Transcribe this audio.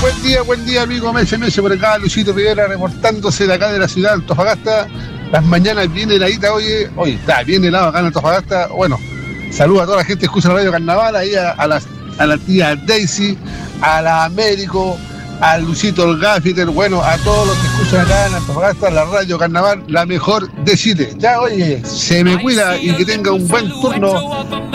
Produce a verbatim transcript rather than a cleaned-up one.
Buen día, buen día, amigo M S M S por acá, Luisito Rivera, reportándose de acá de la ciudad de Antofagasta. Las mañanas bien heladita, oye, oye, está bien helado acá en Antofagasta. Bueno, saludos a toda la gente que escucha la radio Carnaval, ahí a, a, la, a la tía Daisy, a la Américo, a Luisito el Gaffiter, bueno, a todos los que escuchan acá en Antofagasta, la radio Carnaval, la mejor de Chile. Ya, oye, se me cuida y que tenga un buen turno